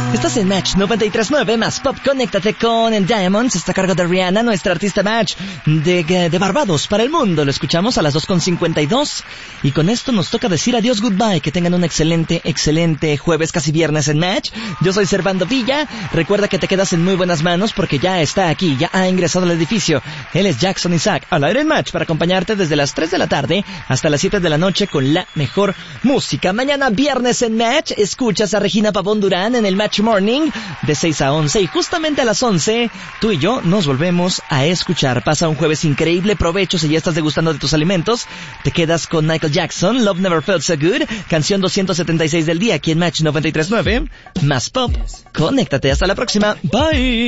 Estás en Match 93.9 más Pop. Conéctate con Diamonds. Está a cargo de Rihanna, nuestra artista Match de Barbados para el mundo. Lo escuchamos a las 2:52. Y con esto nos toca decir adiós, goodbye. Que tengan un excelente jueves, casi viernes en Match. Yo soy Servando Villa. Recuerda que te quedas en muy buenas manos porque ya está aquí, ya ha ingresado al edificio. Él es Jackson Isaac, al aire en Match, para acompañarte desde las 3 de la tarde hasta las 7 de la noche con la mejor música. Mañana viernes en Match, escuchas a Regina Pavón Durán en el Match Morning de 6 a 11 y justamente a las 11 tú y yo nos volvemos a escuchar. Pasa un jueves increíble, provecho si ya estás degustando de tus alimentos. Te quedas con Michael Jackson, Love Never Felt So Good, canción 276 del día aquí en Match 93.9 más Pop. Conéctate, hasta la próxima, bye.